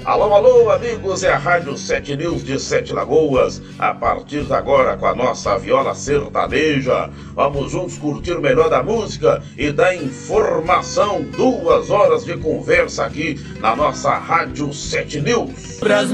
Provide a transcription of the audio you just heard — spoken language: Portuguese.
Alô, alô, amigos, é a Rádio 7 News de Sete Lagoas. A partir de agora, com a nossa viola sertaneja, vamos juntos curtir o melhor da música e da informação. 2 horas de conversa aqui na nossa Rádio 7 News.